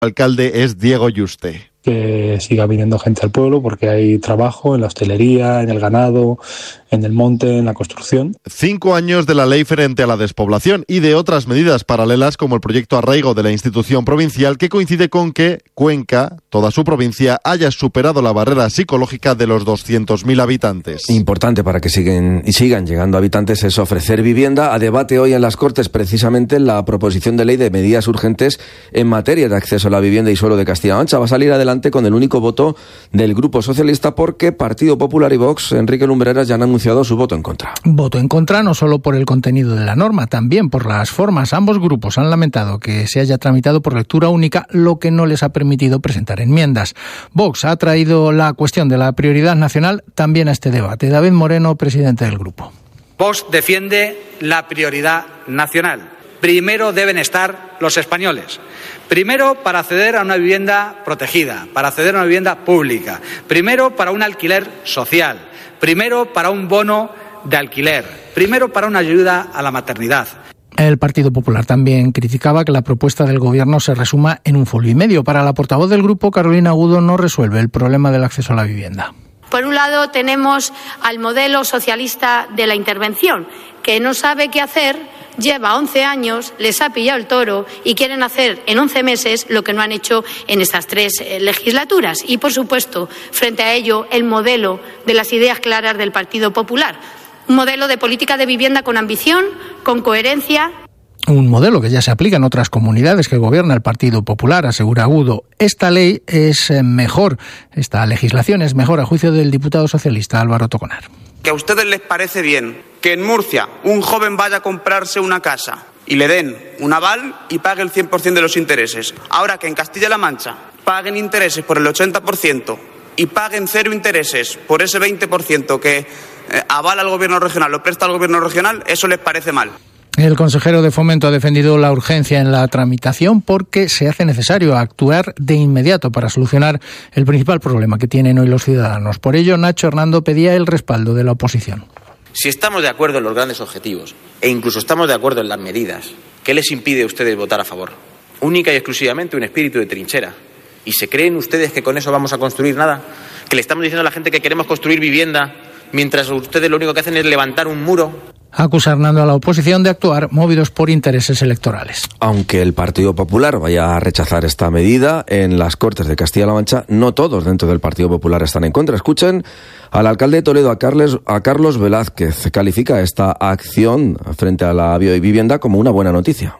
El alcalde es Diego Yuste. Que siga viniendo gente al pueblo porque hay trabajo en la hostelería, en el ganado, en el monte, en la construcción. 5 años de la ley frente a la despoblación y de otras medidas paralelas como el proyecto Arraigo de la institución provincial, que coincide con que Cuenca, toda su provincia, haya superado la barrera psicológica de los 200.000 habitantes. Importante para que sigan llegando habitantes es ofrecer vivienda. A debate hoy en las Cortes precisamente la proposición de ley de medidas urgentes en materia de acceso a la vivienda y suelo de Castilla-La Mancha. Va a salir adelante con el único voto del Grupo Socialista porque Partido Popular y Vox, Enrique Lumbreras, ya han anunciado su voto en contra. Voto en contra no solo por el contenido de la norma, también por las formas. Ambos grupos han lamentado que se haya tramitado por lectura única, lo que no les ha permitido presentar enmiendas. Vox ha traído la cuestión de la prioridad nacional también a este debate. David Moreno, presidente del grupo. Vox defiende la prioridad nacional. Primero deben estar los españoles. Primero, para acceder a una vivienda protegida, para acceder a una vivienda pública. Primero, para un alquiler social. Primero, para un bono de alquiler. Primero, para una ayuda a la maternidad. El Partido Popular también criticaba que la propuesta del Gobierno se resuma en un folio y medio. Para la portavoz del grupo, Carolina Agudo, no resuelve el problema del acceso a la vivienda. Por un lado, tenemos al modelo socialista de la intervención, que no sabe qué hacer. Lleva 11 años, les ha pillado el toro y quieren hacer en 11 meses lo que no han hecho en estas 3 legislaturas. Y, por supuesto, frente a ello, el modelo de las ideas claras del Partido Popular. Un modelo de política de vivienda con ambición, con coherencia. Un modelo que ya se aplica en otras comunidades que gobierna el Partido Popular, asegura Agudo. Esta ley es mejor, esta legislación es mejor a juicio del diputado socialista Álvaro Toconar. Que a ustedes les parece bien que en Murcia un joven vaya a comprarse una casa y le den un aval y pague el 100% de los intereses. Ahora que en Castilla-La Mancha paguen intereses por el 80% y paguen 0 intereses por ese 20% que avala el gobierno regional o presta al gobierno regional, eso les parece mal. El consejero de Fomento ha defendido la urgencia en la tramitación porque se hace necesario actuar de inmediato para solucionar el principal problema que tienen hoy los ciudadanos. Por ello, Nacho Hernando pedía el respaldo de la oposición. Si estamos de acuerdo en los grandes objetivos e incluso estamos de acuerdo en las medidas, ¿qué les impide a ustedes votar a favor? Única y exclusivamente un espíritu de trinchera. ¿Y se creen ustedes que con eso vamos a construir nada? ¿Que le estamos diciendo a la gente que queremos construir vivienda mientras ustedes lo único que hacen es levantar un muro? Acusa Hernando a la oposición de actuar movidos por intereses electorales. Aunque el Partido Popular vaya a rechazar esta medida, en las Cortes de Castilla-La Mancha no todos dentro del Partido Popular están en contra. Escuchen al alcalde de Toledo, a Carlos Velázquez. Califica esta acción frente a la vivienda como una buena noticia.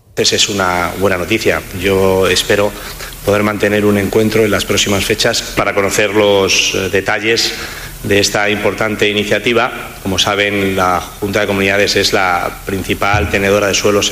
Es una buena noticia. Yo espero poder mantener un encuentro en las próximas fechas para conocer los detalles de esta importante iniciativa. Como saben, la Junta de Comunidades es la principal tenedora de suelos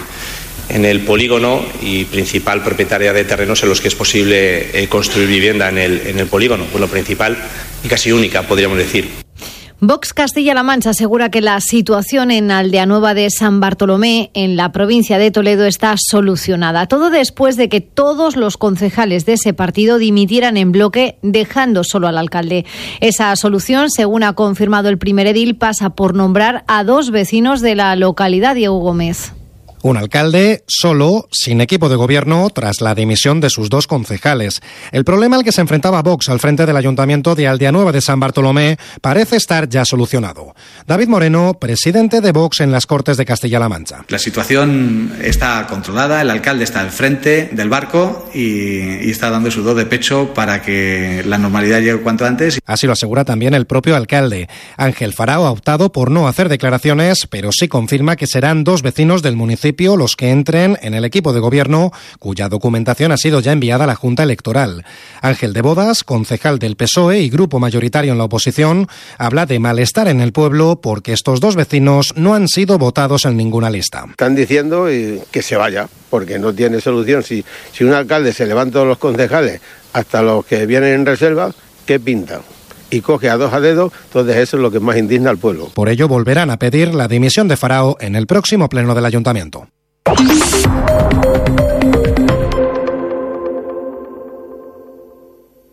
en el polígono y principal propietaria de terrenos en los que es posible construir vivienda en el polígono. Bueno, principal y casi única, podríamos decir. Vox Castilla-La Mancha asegura que la situación en Aldeanueva de San Bartolomé, en la provincia de Toledo, está solucionada. Todo después de que todos los concejales de ese partido dimitieran en bloque, dejando solo al alcalde. Esa solución, según ha confirmado el primer edil, pasa por nombrar a 2 vecinos de la localidad, Diego Gómez. Un alcalde solo, sin equipo de gobierno, tras la dimisión de sus 2 concejales. El problema al que se enfrentaba Vox al frente del Ayuntamiento de Aldeanueva de San Bartolomé parece estar ya solucionado. David Moreno, presidente de Vox en las Cortes de Castilla-La Mancha. La situación está controlada, el alcalde está al frente del barco y está dando su do de pecho para que la normalidad llegue cuanto antes. Así lo asegura también el propio alcalde. Ángel Farao ha optado por no hacer declaraciones, pero sí confirma que serán 2 vecinos del municipio los que entren en el equipo de gobierno, cuya documentación ha sido ya enviada a la Junta Electoral. Ángel de Bodas, concejal del PSOE y grupo mayoritario en la oposición, habla de malestar en el pueblo porque estos 2 vecinos no han sido votados en ninguna lista. Están diciendo que se vaya, porque no tiene solución. Si un alcalde se levanta todos los concejales hasta los que vienen en reserva, ¿qué pintan? Y coge a 2 a dedo, entonces eso es lo que más indigna al pueblo. Por ello volverán a pedir la dimisión de Farao en el próximo pleno del Ayuntamiento.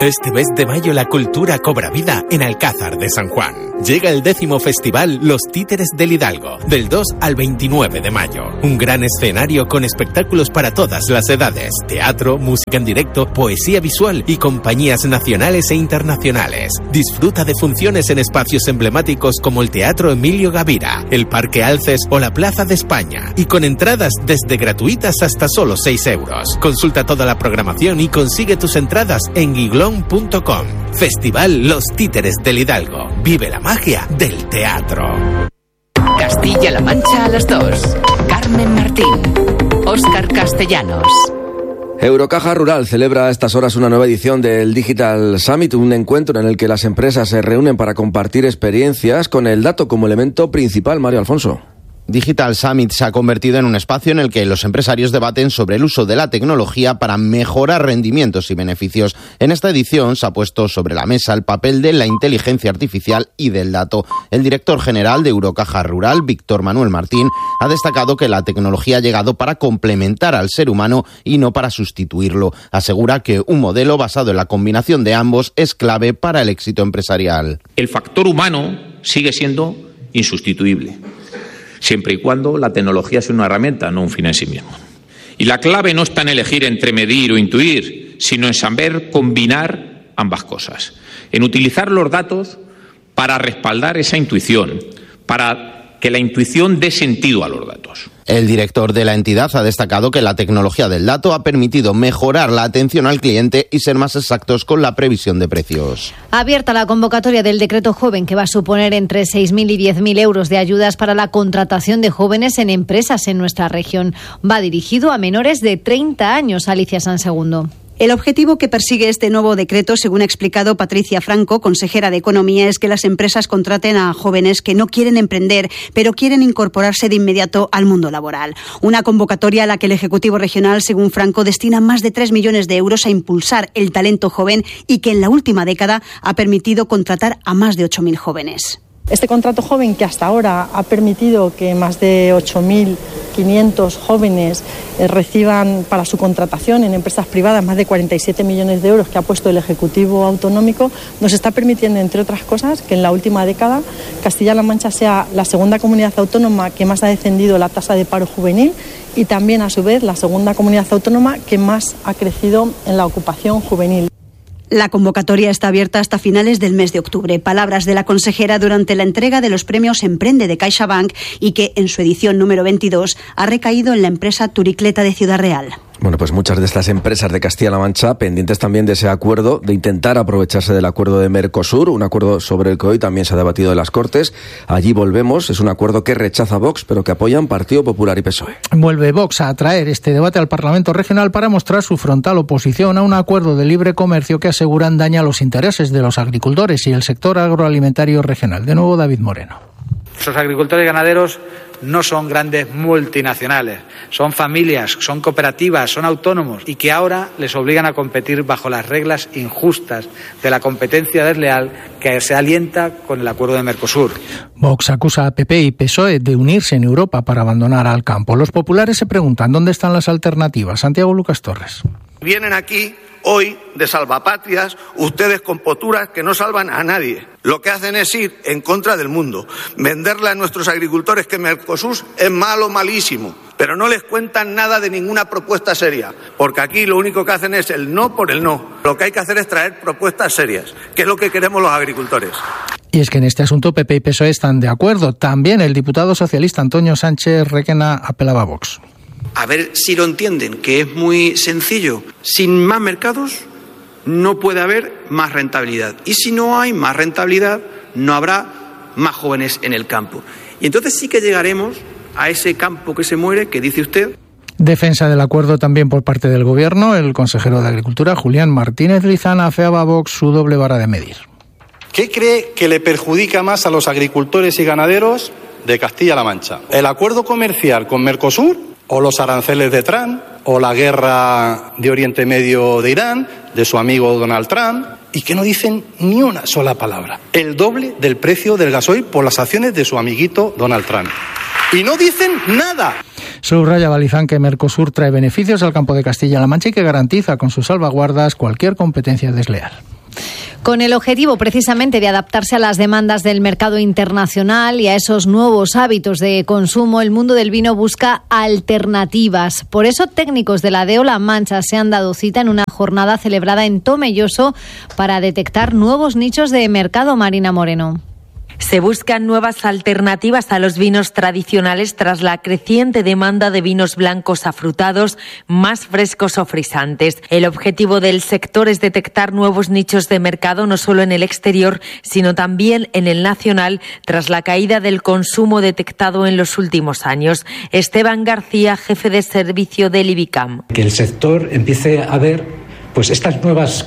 Este mes de mayo la cultura cobra vida en Alcázar de San Juan. Llega el 10º festival Los Títeres del Hidalgo, del 2 al 29 de mayo. Un gran escenario con espectáculos para todas las edades, teatro, música en directo, poesía visual y compañías nacionales e internacionales. Disfruta de funciones en espacios emblemáticos como el Teatro Emilio Gavira, el Parque Alces o la Plaza de España, y con entradas desde gratuitas hasta solo 6 euros. Consulta toda la programación y consigue tus entradas en giglón.com. Festival Los Títeres del Hidalgo. Vive la magia del teatro. Castilla-La Mancha a las 2. Carmen Martín. Óscar Castellanos. Eurocaja Rural celebra a estas horas una nueva edición del Digital Summit, un encuentro en el que las empresas se reúnen para compartir experiencias con el dato como elemento principal. Mario Alfonso. Digital Summit se ha convertido en un espacio en el que los empresarios debaten sobre el uso de la tecnología para mejorar rendimientos y beneficios. En esta edición se ha puesto sobre la mesa el papel de la inteligencia artificial y del dato. El director general de Eurocaja Rural, Víctor Manuel Martín, ha destacado que la tecnología ha llegado para complementar al ser humano y no para sustituirlo. Asegura que un modelo basado en la combinación de ambos es clave para el éxito empresarial. El factor humano sigue siendo insustituible, siempre y cuando la tecnología sea una herramienta, no un fin en sí mismo. Y la clave no está en elegir entre medir o intuir, sino en saber combinar ambas cosas, en utilizar los datos para respaldar esa intuición, para que la intuición dé sentido a los datos. El director de la entidad ha destacado que la tecnología del dato ha permitido mejorar la atención al cliente y ser más exactos con la previsión de precios. Abierta la convocatoria del decreto joven, que va a suponer entre 6.000 y 10.000 euros de ayudas para la contratación de jóvenes en empresas en nuestra región. Va dirigido a menores de 30 años, Alicia Sansegundo. El objetivo que persigue este nuevo decreto, según ha explicado Patricia Franco, consejera de Economía, es que las empresas contraten a jóvenes que no quieren emprender, pero quieren incorporarse de inmediato al mundo laboral. Una convocatoria a la que el Ejecutivo Regional, según Franco, destina más de 3 millones de euros a impulsar el talento joven y que en la última década ha permitido contratar a más de 8.000 jóvenes. Este contrato joven, que hasta ahora ha permitido que más de 8.500 jóvenes reciban para su contratación en empresas privadas más de 47 millones de euros que ha puesto el Ejecutivo Autonómico, nos está permitiendo, entre otras cosas, que en la última década Castilla-La Mancha sea la segunda comunidad autónoma que más ha descendido la tasa de paro juvenil y también, a su vez, la segunda comunidad autónoma que más ha crecido en la ocupación juvenil. La convocatoria está abierta hasta finales del mes de octubre. Palabras de la consejera durante la entrega de los premios Emprende de CaixaBank y que en su edición número 22 ha recaído en la empresa Turicleta de Ciudad Real. Bueno, pues muchas de estas empresas de Castilla-La Mancha pendientes también de ese acuerdo, de intentar aprovecharse del acuerdo de Mercosur, un acuerdo sobre el que hoy también se ha debatido en las Cortes. Allí volvemos, es un acuerdo que rechaza Vox, pero que apoyan Partido Popular y PSOE. Vuelve Vox a traer este debate al Parlamento Regional para mostrar su frontal oposición a un acuerdo de libre comercio que aseguran daña los intereses de los agricultores y el sector agroalimentario regional. De nuevo, David Moreno. Los agricultores y ganaderos no son grandes multinacionales, son familias, son cooperativas, son autónomos y que ahora les obligan a competir bajo las reglas injustas de la competencia desleal que se alienta con el acuerdo de Mercosur. Vox acusa a PP y PSOE de unirse en Europa para abandonar al campo. Los populares se preguntan dónde están las alternativas. Santiago Lucas Torres. Vienen aquí hoy de salvapatrias, ustedes con posturas que no salvan a nadie. Lo que hacen es ir en contra del mundo, venderle a nuestros agricultores que Mercosur es malo, malísimo, pero no les cuentan nada de ninguna propuesta seria, porque aquí lo único que hacen es el no por el no. Lo que hay que hacer es traer propuestas serias, que es lo que queremos los agricultores. Y es que en este asunto PP y PSOE están de acuerdo. También el diputado socialista Antonio Sánchez Requena apelaba a Vox. A ver si lo entienden, que es muy sencillo. Sin más mercados no puede haber más rentabilidad. Y si no hay más rentabilidad, no habrá más jóvenes en el campo. Y entonces sí que llegaremos a ese campo que se muere, que dice usted. Defensa del acuerdo también por parte del Gobierno. El consejero de Agricultura, Julián Martínez Lizana, afeaba a Vox su doble vara de medir. ¿Qué cree que le perjudica más a los agricultores y ganaderos de Castilla-La Mancha? ¿El acuerdo comercial con Mercosur o los aranceles de Trump o la guerra de Oriente Medio de Irán, de su amigo Donald Trump, y que no dicen ni una sola palabra? El doble del precio del gasoil por las acciones de su amiguito Donald Trump. Y no dicen nada. Subraya Balizán que Mercosur trae beneficios al campo de Castilla-La Mancha y que garantiza con sus salvaguardas cualquier competencia desleal. Con el objetivo precisamente de adaptarse a las demandas del mercado internacional y a esos nuevos hábitos de consumo, el mundo del vino busca alternativas. Por eso, técnicos de la DEO-La Mancha se han dado cita en una jornada celebrada en Tomelloso para detectar nuevos nichos de mercado. Marina Moreno. Se buscan nuevas alternativas a los vinos tradicionales tras la creciente demanda de vinos blancos afrutados, más frescos o frisantes. El objetivo del sector es detectar nuevos nichos de mercado no solo en el exterior, sino también en el nacional, tras la caída del consumo detectado en los últimos años. Esteban García, jefe de servicio del IBICAM. Que el sector empiece a ver pues estas nuevas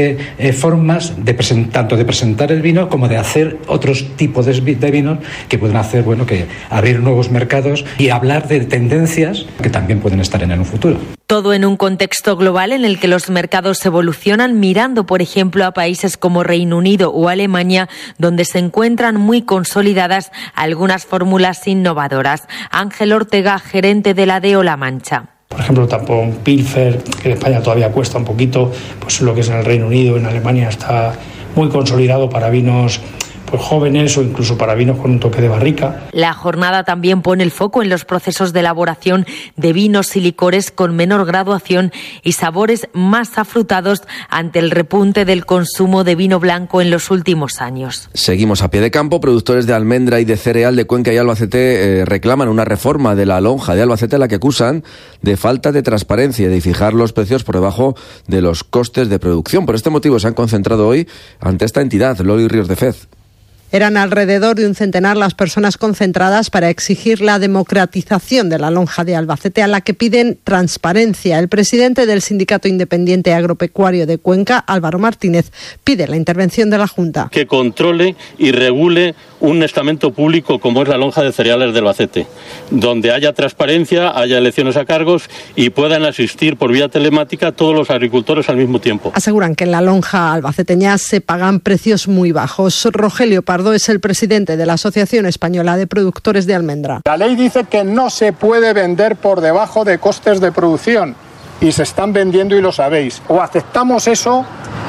formas tanto de presentar el vino como de hacer otros tipos de vinos que pueden hacer que abrir nuevos mercados y hablar de tendencias que también pueden estar en un futuro. Todo en un contexto global en el que los mercados evolucionan, mirando, por ejemplo, a países como Reino Unido o Alemania, donde se encuentran muy consolidadas algunas fórmulas innovadoras. Ángel Ortega, gerente de la DEO-La Mancha. Por ejemplo, tampón Pilfer, que en España todavía cuesta un poquito, pues lo que es en el Reino Unido, en Alemania está muy consolidado para vinos jóvenes o incluso para vinos con un toque de barrica. La jornada también pone el foco en los procesos de elaboración de vinos y licores con menor graduación y sabores más afrutados ante el repunte del consumo de vino blanco en los últimos años. Seguimos a pie de campo. Productores de almendra y de cereal de Cuenca y Albacete reclaman una reforma de la lonja de Albacete, a la que acusan de falta de transparencia y de fijar los precios por debajo de los costes de producción. Por este motivo se han concentrado hoy ante esta entidad. Loli Ríos de Fez. Eran alrededor de un centenar las personas concentradas para exigir la democratización de la lonja de Albacete, a la que piden transparencia. El presidente del Sindicato Independiente Agropecuario de Cuenca, Álvaro Martínez, pide la intervención de la Junta. Que controle y regule un estamento público como es la lonja de cereales de Albacete, donde haya transparencia, haya elecciones a cargos y puedan asistir por vía telemática todos los agricultores al mismo tiempo. Aseguran que en la lonja albaceteña se pagan precios muy bajos. Rogelio Pardo es el presidente de la Asociación Española de Productores de Almendra. La ley dice que no se puede vender por debajo de costes de producción y se están vendiendo y lo sabéis. O aceptamos eso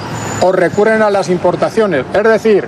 o recurren a las importaciones. Es decir,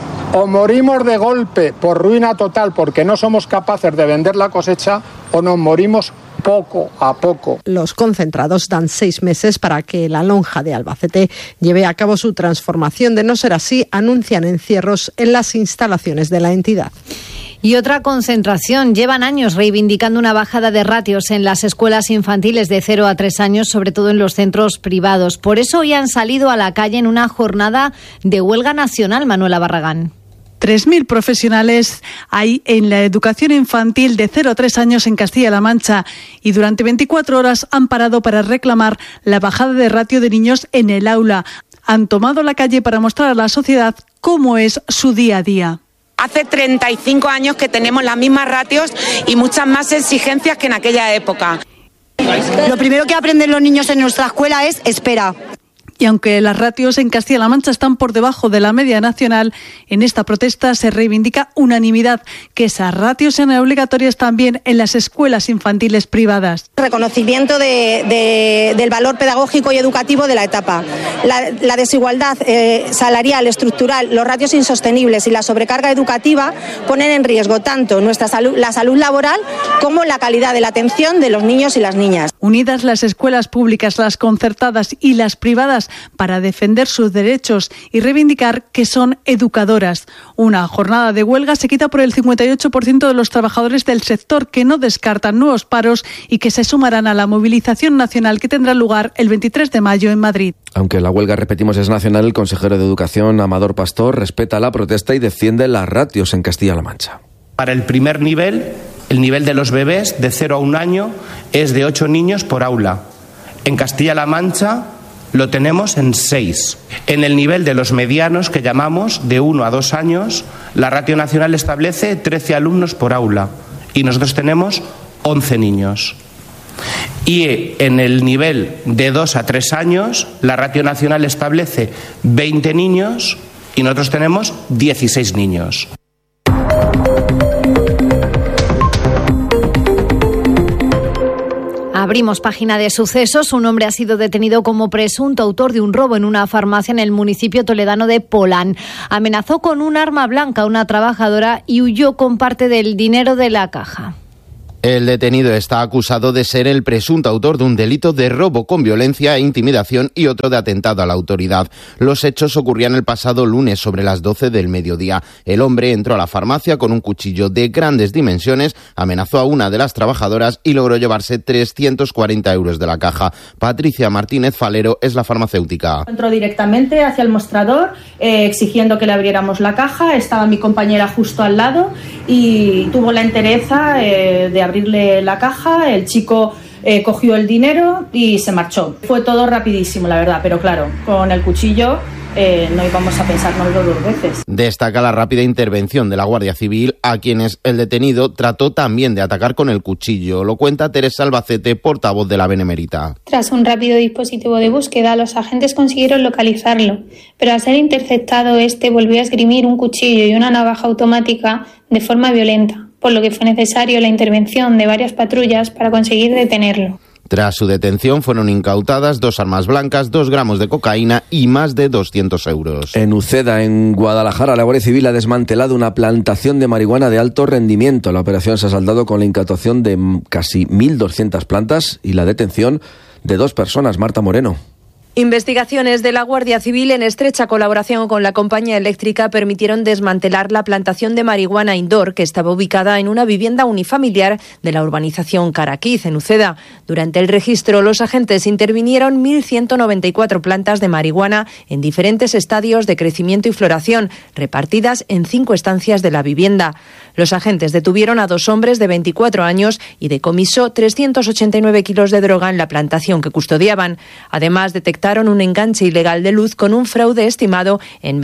o morimos de golpe por ruina total porque no somos capaces de vender la cosecha, o nos morimos poco a poco. Los concentrados dan 6 meses para que la lonja de Albacete lleve a cabo su transformación. De no ser así, anuncian encierros en las instalaciones de la entidad. Y otra concentración. Llevan años reivindicando una bajada de ratios en las escuelas infantiles de 0 a 3 años, sobre todo en los centros privados. Por eso hoy han salido a la calle en una jornada de huelga nacional. Manuela Barragán. 3.000 profesionales hay en la educación infantil de 0 a 3 años en Castilla-La Mancha y durante 24 horas han parado para reclamar la bajada de ratio de niños en el aula. Han tomado la calle para mostrar a la sociedad cómo es su día a día. Hace 35 años que tenemos las mismas ratios y muchas más exigencias que en aquella época. Lo primero que aprenden los niños en nuestra escuela es espera. Y aunque las ratios en Castilla-La Mancha están por debajo de la media nacional, en esta protesta se reivindica unanimidad, que esas ratios sean obligatorias también en las escuelas infantiles privadas. Reconocimiento del valor pedagógico y educativo de la etapa. La desigualdad salarial, estructural, los ratios insostenibles y la sobrecarga educativa ponen en riesgo tanto la salud laboral como la calidad de la atención de los niños y las niñas. Unidas las escuelas públicas, las concertadas y las privadas para defender sus derechos y reivindicar que son educadoras. Una jornada de huelga se quita por el 58% de los trabajadores del sector, que no descartan nuevos paros y que se sumarán a la movilización nacional que tendrá lugar el 23 de mayo en Madrid. Aunque la huelga, repetimos, es nacional, el consejero de Educación, Amador Pastor, respeta la protesta y defiende las ratios en Castilla-La Mancha. Para el primer nivel, el nivel de los bebés de 0 a 1 año es de 8 niños por aula. En Castilla-La Mancha lo tenemos en 6. En el nivel de los medianos, que llamamos de 1 a 2 años, la ratio nacional establece 13 alumnos por aula y nosotros tenemos 11 niños. Y en el nivel de 2 a 3 años, la ratio nacional establece 20 niños y nosotros tenemos 16 niños. Abrimos página de sucesos. Un hombre ha sido detenido como presunto autor de un robo en una farmacia en el municipio toledano de Polán. Amenazó con un arma blanca a una trabajadora y huyó con parte del dinero de la caja. El detenido está acusado de ser el presunto autor de un delito de robo con violencia e intimidación y otro de atentado a la autoridad. Los hechos ocurrían el pasado lunes sobre las 12 del mediodía. El hombre entró a la farmacia con un cuchillo de grandes dimensiones, amenazó a una de las trabajadoras y logró llevarse 340 euros de la caja. Patricia Martínez Falero es la farmacéutica. Entró directamente hacia el mostrador exigiendo que le abriéramos la caja. Estaba mi compañera justo al lado y tuvo la entereza de abrirle la caja. El chico cogió el dinero y se marchó. Fue todo rapidísimo, la verdad, pero claro, con el cuchillo no íbamos a pensárnoslo dos veces. Destaca la rápida intervención de la Guardia Civil, a quienes el detenido trató también de atacar con el cuchillo. Lo cuenta Teresa Albacete, portavoz de la Benemérita. Tras un rápido dispositivo de búsqueda, los agentes consiguieron localizarlo, pero al ser interceptado, volvió a esgrimir un cuchillo y una navaja automática de forma violenta, por lo que fue necesario la intervención de varias patrullas para conseguir detenerlo. Tras su detención fueron incautadas 2 armas blancas, 2 gramos de cocaína y más de 200 euros. En Uceda, en Guadalajara, la Guardia Civil ha desmantelado una plantación de marihuana de alto rendimiento. La operación se ha saldado con la incautación de casi 1.200 plantas y la detención de 2 personas. Marta Moreno. Investigaciones de la Guardia Civil en estrecha colaboración con la compañía eléctrica permitieron desmantelar la plantación de marihuana indoor que estaba ubicada en una vivienda unifamiliar de la urbanización Caraquiz, en Uceda. Durante el registro, los agentes intervinieron 1.194 plantas de marihuana en diferentes estadios de crecimiento y floración, repartidas en 5 estancias de la vivienda. Los agentes detuvieron a 2 hombres de 24 años y decomisó 389 kilos de droga en la plantación que custodiaban. Además, detectaron un enganche ilegal de luz con un fraude estimado en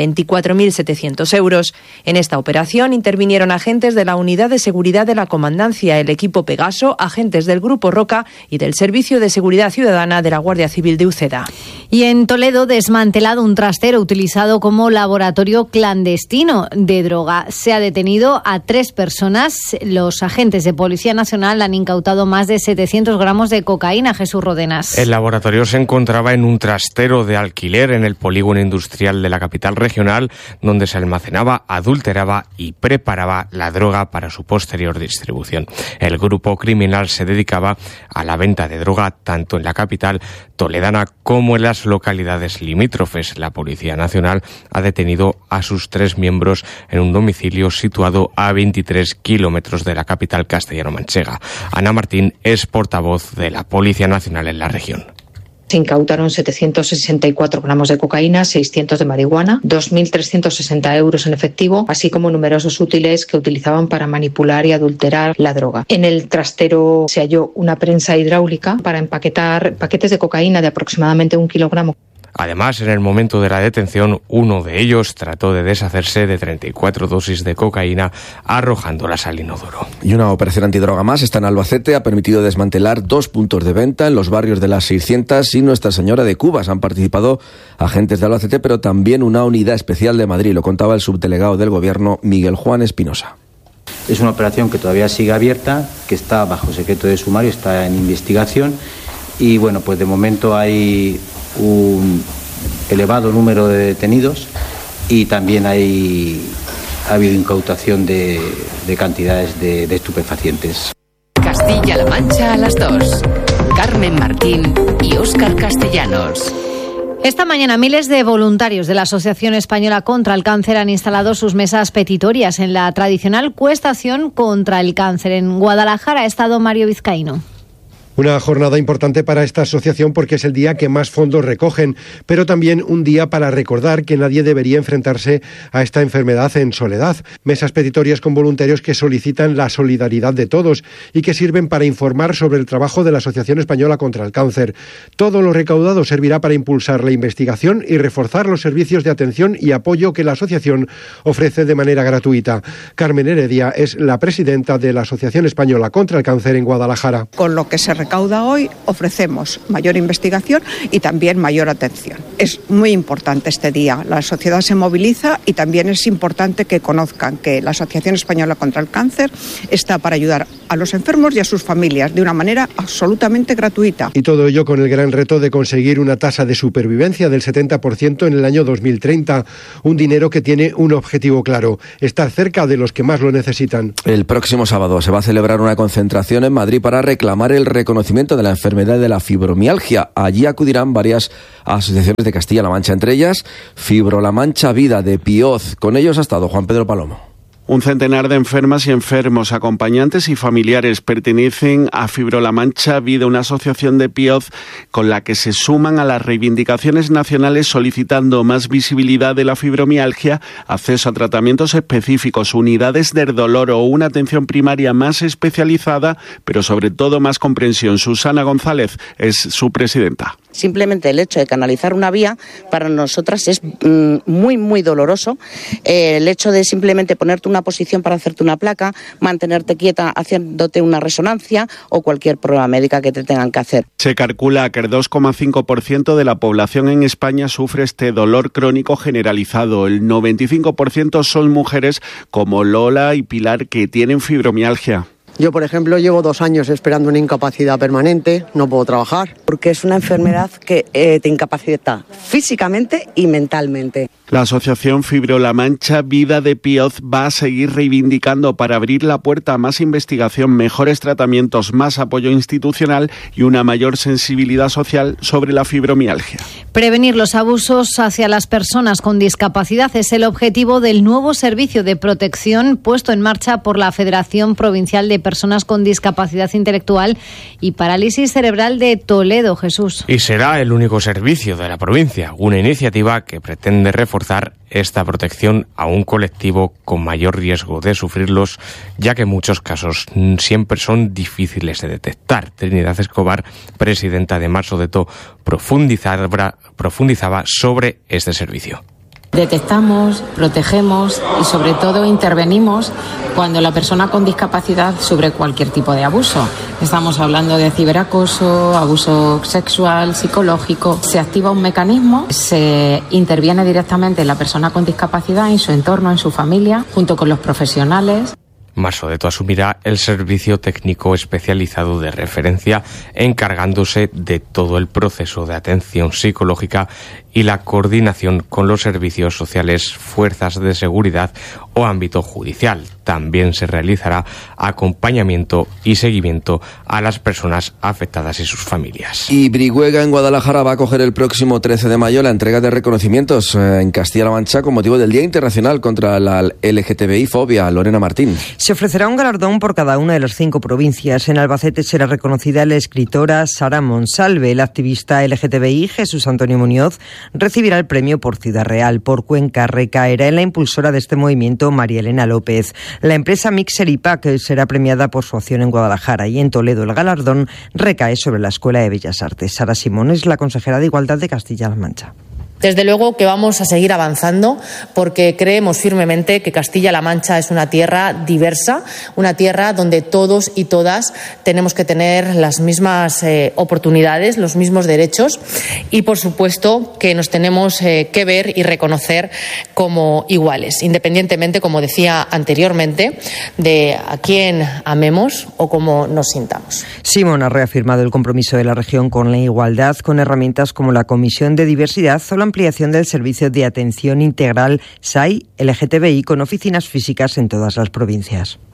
24.700 euros. En esta operación intervinieron agentes de la Unidad de Seguridad de la Comandancia, el equipo Pegaso, agentes del Grupo Roca y del Servicio de Seguridad Ciudadana de la Guardia Civil de Uceda. Y en Toledo, desmantelado un trastero utilizado como laboratorio clandestino de droga. Se ha detenido a 3 personas. Los agentes de Policía Nacional han incautado más de 700 gramos de cocaína. Jesús Rodenas. El laboratorio se encontraba en un trastero de alquiler en el polígono industrial de la capital regional, donde se almacenaba, adulteraba y preparaba la droga para su posterior distribución. El grupo criminal se dedicaba a la venta de droga tanto en la capital toledana como en las localidades limítrofes. La Policía Nacional ha detenido a sus 3 miembros en un domicilio situado a 23 kilómetros de la capital castellano-manchega. Ana Martín es portavoz de la Policía Nacional en la región. Se incautaron 764 gramos de cocaína, 600 de marihuana, 2.360 euros en efectivo, así como numerosos útiles que utilizaban para manipular y adulterar la droga. En el trastero se halló una prensa hidráulica para empaquetar paquetes de cocaína de aproximadamente 1 kilogramo. Además, en el momento de la detención, uno de ellos trató de deshacerse de 34 dosis de cocaína, arrojándolas al inodoro. Y una operación antidroga más está en Albacete. Ha permitido desmantelar 2 puntos de venta en los barrios de las 600 y Nuestra Señora de Cubas. Han participado agentes de Albacete, pero también una unidad especial de Madrid. Lo contaba el subdelegado del Gobierno, Miguel Juan Espinosa. Es una operación que todavía sigue abierta, que está bajo secreto de sumario, está en investigación y bueno, pues de momento hay un elevado número de detenidos y también ha habido incautación de cantidades de estupefacientes. Castilla-La Mancha a las 2. Carmen Martín y Óscar Castellanos. Esta mañana miles de voluntarios de la Asociación Española contra el Cáncer han instalado sus mesas petitorias en la tradicional Cuestación contra el Cáncer. En Guadalajara ha estado Mario Vizcaíno. Una jornada importante para esta asociación porque es el día que más fondos recogen, pero también un día para recordar que nadie debería enfrentarse a esta enfermedad en soledad. Mesas petitorias con voluntarios que solicitan la solidaridad de todos y que sirven para informar sobre el trabajo de la Asociación Española contra el Cáncer. Todo lo recaudado servirá para impulsar la investigación y reforzar los servicios de atención y apoyo que la asociación ofrece de manera gratuita. Carmen Heredia es la presidenta de la Asociación Española contra el Cáncer en Guadalajara. Con lo que se recauda hoy ofrecemos mayor investigación y también mayor atención. Es muy importante este día. La sociedad se moviliza y también es importante que conozcan que la Asociación Española contra el Cáncer está para ayudar a los enfermos y a sus familias de una manera absolutamente gratuita. Y todo ello con el gran reto de conseguir una tasa de supervivencia del 70% en el año 2030. Un dinero que tiene un objetivo claro: estar cerca de los que más lo necesitan. El próximo sábado se va a celebrar una concentración en Madrid para reclamar el reconocimiento de la enfermedad de la fibromialgia. Allí acudirán varias asociaciones de Castilla-La Mancha, entre ellas Fibro-La Mancha Vida de Pioz. Con ellos ha estado Juan Pedro Palomo. Un centenar de enfermas y enfermos, acompañantes y familiares pertenecen a Fibro-La Mancha Vida, una asociación de Pioz con la que se suman a las reivindicaciones nacionales solicitando más visibilidad de la fibromialgia, acceso a tratamientos específicos, unidades del dolor o una atención primaria más especializada, pero sobre todo más comprensión. Susana González es su presidenta. Simplemente el hecho de canalizar una vía para nosotras es muy, muy doloroso. El hecho de simplemente ponerte una posición para hacerte una placa, mantenerte quieta haciéndote una resonancia o cualquier prueba médica que te tengan que hacer. Se calcula que el 2,5% de la población en España sufre este dolor crónico generalizado. El 95% son mujeres como Lola y Pilar que tienen fibromialgia. Yo, por ejemplo, llevo 2 años esperando una incapacidad permanente, no puedo trabajar. Porque es una enfermedad que te incapacita físicamente y mentalmente. La asociación Fibro-La Mancha Vida de Pioz va a seguir reivindicando para abrir la puerta a más investigación, mejores tratamientos, más apoyo institucional y una mayor sensibilidad social sobre la fibromialgia. Prevenir los abusos hacia las personas con discapacidad es el objetivo del nuevo servicio de protección puesto en marcha por la Federación Provincial de Personas con Discapacidad Intelectual y Parálisis Cerebral de Toledo. Jesús. Y será el único servicio de la provincia, una iniciativa que pretende reforzar esta protección a un colectivo con mayor riesgo de sufrirlos, ya que en muchos casos siempre son difíciles de detectar. Trinidad Escobar, presidenta de Marsodeto, profundizaba sobre este servicio. Detectamos, protegemos y sobre todo intervenimos cuando la persona con discapacidad sufre cualquier tipo de abuso. Estamos hablando de ciberacoso, abuso sexual, psicológico. Se activa un mecanismo, se interviene directamente en la persona con discapacidad, en su entorno, en su familia, junto con los profesionales. Marsodeto asumirá el servicio técnico especializado de referencia, encargándose de todo el proceso de atención psicológica y la coordinación con los servicios sociales, fuerzas de seguridad o ámbito judicial. También se realizará acompañamiento y seguimiento a las personas afectadas y sus familias. Y Brihuega, en Guadalajara, va a acoger el próximo 13 de mayo la entrega de reconocimientos en Castilla-La Mancha con motivo del Día Internacional contra la LGTBI-fobia. Lorena Martín. Se ofrecerá un galardón por cada una de las 5 provincias. En Albacete será reconocida la escritora Sara Monsalve. El activista LGTBI Jesús Antonio Muñoz recibirá el premio por Ciudad Real. Por Cuenca recaerá en la impulsora de este movimiento, María Elena López. La empresa Mixer IPAC será premiada por su acción en Guadalajara, y en Toledo el galardón recae sobre la Escuela de Bellas Artes. Sara Simón es la consejera de Igualdad de Castilla-La Mancha. Desde luego que vamos a seguir avanzando porque creemos firmemente que Castilla-La Mancha es una tierra diversa, una tierra donde todos y todas tenemos que tener las mismas oportunidades, los mismos derechos y, por supuesto, que nos tenemos que ver y reconocer como iguales, independientemente, como decía anteriormente, de a quién amemos o cómo nos sintamos. Simón ha reafirmado el compromiso de la región con la igualdad, con herramientas como la Comisión de Diversidad o la ampliación del servicio de atención integral SAI LGTBI con oficinas físicas en todas las provincias.